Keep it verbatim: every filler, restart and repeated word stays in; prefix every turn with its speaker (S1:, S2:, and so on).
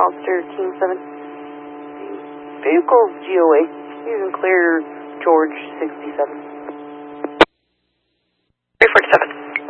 S1: Officer Team seven. Vehicle G O A. You can clear George sixty-seven.
S2: three forty-seven.